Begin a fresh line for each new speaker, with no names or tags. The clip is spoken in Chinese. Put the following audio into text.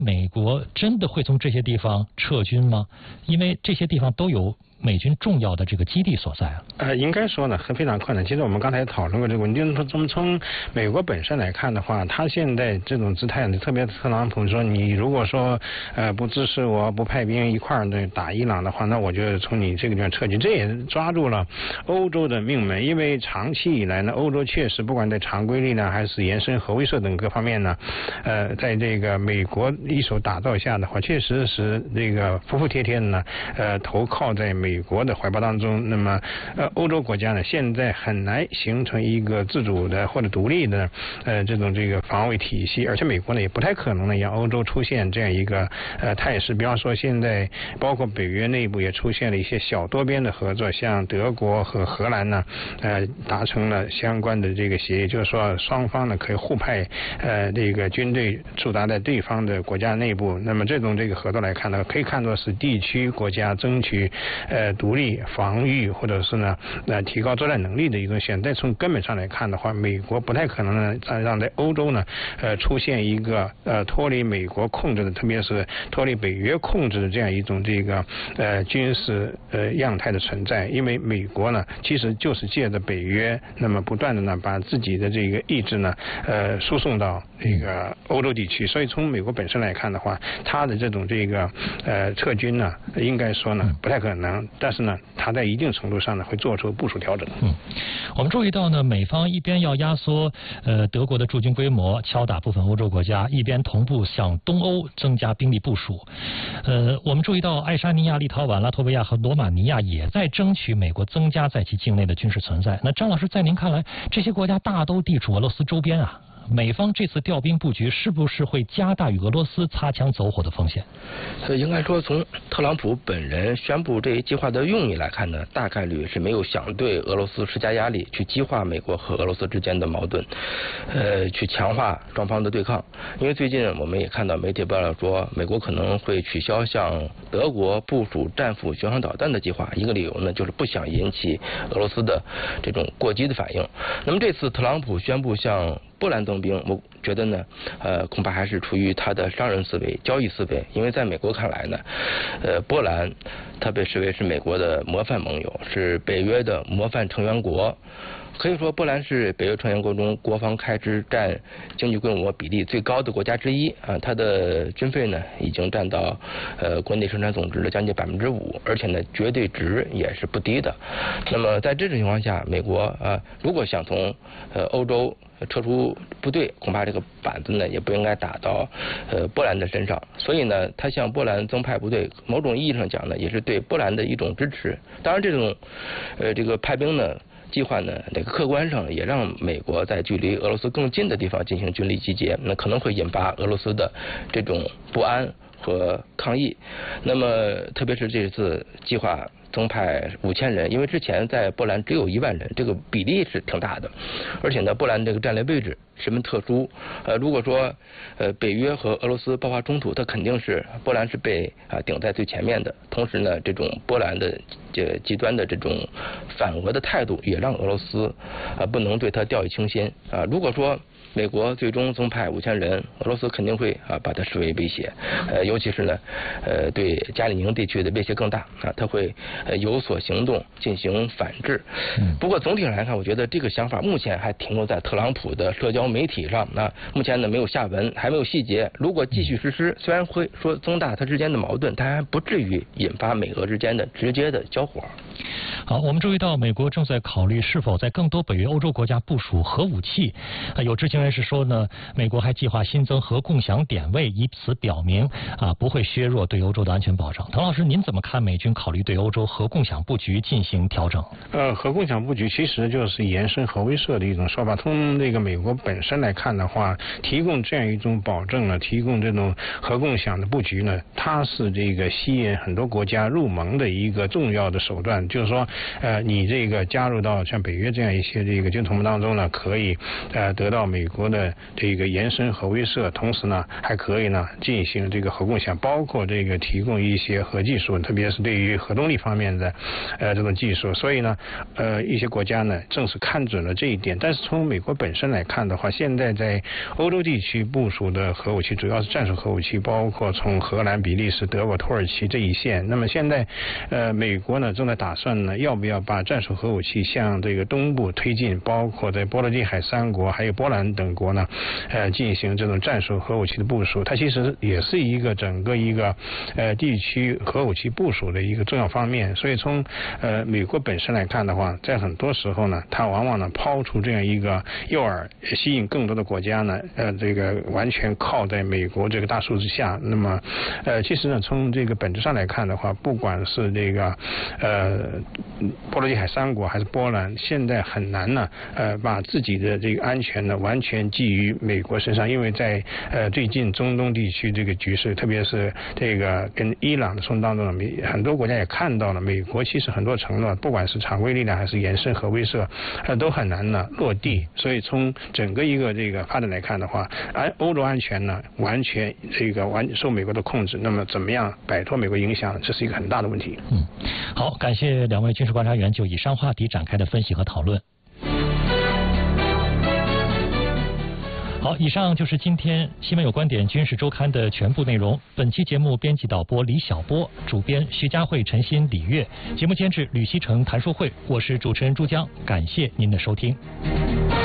美国真的会从这些地方撤军吗？因为这些地方都有美军重要的这个基地所在啊。
应该说呢，非常困难。其实我们刚才讨论过这个问题，就是从美国本身来看的话，他现在这种姿态呢，特别特朗普说，你如果说不支持我，不派兵一块儿的打伊朗的话，那我就从你这个地方撤军。这也抓住了欧洲的命脉，因为长期以来呢，欧洲确实不管在常规力呢，还是延伸核威慑等各方面呢，在这个美国一手打造下的话，确实是这个服服帖帖的呢，投靠在美国的怀抱当中。那么欧洲国家呢，现在很难形成一个自主的或者独立的这个防卫体系，而且美国呢也不太可能呢让欧洲出现这样一个态势。比方说现在包括北约内部也出现了一些小多边的合作，像德国和荷兰呢达成了相关的这个协议，就是说双方呢可以互派这个军队驻扎在对方的国家内部。那么这种合作来看呢，可以看作是地区国家争取独立防御或者是呢提高作战能力的一种选择。从根本上来看的话，美国不太可能呢让在欧洲呢出现一个脱离美国控制的，特别是脱离北约控制的这样一种军事样态的存在。因为美国呢其实就是借着北约，那么不断的呢把自己的这个意志呢输送到这个欧洲地区。所以从美国本身来看的话，他的这种撤军呢，应该说呢不太可能，但是呢他在一定程度上呢会做出部署调整。
我们注意到呢，美方一边要压缩德国的驻军规模，敲打部分欧洲国家，一边同步向东欧增加兵力部署。我们注意到爱沙尼亚、立陶宛、拉脱维亚和罗马尼亚也在争取美国增加在其境内的军事存在。那张老师，在您看来，这些国家大都地处俄罗斯周边啊，美方这次调兵布局是不是会加大与俄罗斯擦枪走火的风险？
应该说，从特朗普本人宣布这一计划的用意来看呢，大概率是没有想对俄罗斯施加压力，去激化美国和俄罗斯之间的矛盾，去强化双方的对抗。因为最近我们也看到媒体报道说，美国可能会取消向德国部署战斧巡航导弹的计划，一个理由呢就是不想引起俄罗斯的这种过激的反应。那么这次特朗普宣布向波兰增兵，我觉得呢，恐怕还是出于他的商人思维、交易思维。因为在美国看来呢，波兰它被视为是美国的模范盟友，是北约的模范成员国。可以说，波兰是北约成员国中国防开支占经济规模比例最高的国家之一啊。它的军费呢，已经占到国内生产总值的将近5%，而且呢，绝对值也是不低的。那么在这种情况下，美国如果想从欧洲撤出部队，恐怕这个板子呢也不应该打到波兰的身上。所以呢，他向波兰增派部队，某种意义上讲呢，也是对波兰的一种支持。当然，这种这个派兵呢计划呢，这个客观上也让美国在距离俄罗斯更近的地方进行军力集结，那可能会引发俄罗斯的这种不安和抗议。那么，特别是这次计划增派5000人，因为之前在波兰只有1万人，这个比例是挺大的，而且呢，波兰这个战略位置十分特殊。如果说北约和俄罗斯爆发冲突，它肯定是波兰是被顶在最前面的。同时呢，这种波兰的极端的这种反俄的态度，也让俄罗斯不能对它掉以轻心啊。如果说美国最终增派5000人，俄罗斯肯定会把它视为威胁，尤其是呢，对加里宁地区的威胁更大啊，它会有所行动进行反制。不过总体上来看，我觉得这个想法目前还停留在特朗普的社交媒体上啊，目前呢没有下文，还没有细节。如果继续实施，虽然会说增大它之间的矛盾，但还不至于引发美俄之间的直接的交火。
好，我们注意到美国正在考虑是否在更多北约欧洲国家部署核武器。有知情人士说呢，美国还计划新增核共享点位，以此表明不会削弱对欧洲的安全保障。滕老师，您怎么看美军考虑对欧洲核共享布局进行调整？
核共享布局其实就是延伸核威慑的一种说法。从这个美国本身来看的话，提供这样一种保证呢，提供这种核共享的布局呢，它是这个吸引很多国家入盟的一个重要的手段。就是说，你这个加入到像北约这样一些这个军同盟当中呢，可以得到美国的这个延伸核威慑，同时呢还可以呢进行这个核共享，包括这个提供一些核技术，特别是对于核动力方面的这种技术。所以呢一些国家呢正是看准了这一点。但是从美国本身来看的话，现在在欧洲地区部署的核武器主要是战术核武器，包括从荷兰、比利时、德国、土耳其这一线。那么现在美国呢正在打算呢要不要把战术核武器向这个东部推进，包括在波罗的海3国还有波兰等国呢进行这种战术核武器的部署。它其实也是一个整个一个地区核武器部署的一个重要方面。所以从美国本身来看的话，在很多时候呢它往往呢抛出这样一个诱饵，吸引更多的国家呢这个完全靠在美国这个大树之下。那么其实呢从这个本质上来看的话，不管是这个波罗的海3国还是波兰，现在很难呢把自己的这个安全呢完全寄于美国身上。因为在最近中东地区这个局势，特别是这个跟伊朗的冲突当中，很多国家也看到了美国其实很多承诺，不管是常规力量还是延伸核威慑都很难呢落地。所以从整个一个这个发展来看的话，欧洲安全呢完全受美国的控制，那么怎么样摆脱美国影响，这是一个很大的问题。
好，感谢两位军事观察员就以上话题展开的分析和讨论。好，以上就是今天新闻有观点军事周刊的全部内容。本期节目编辑导播李晓波，主编徐佳慧、陈鑫、李月，节目监制吕希成、谭淑慧，我是主持人朱江，感谢您的收听。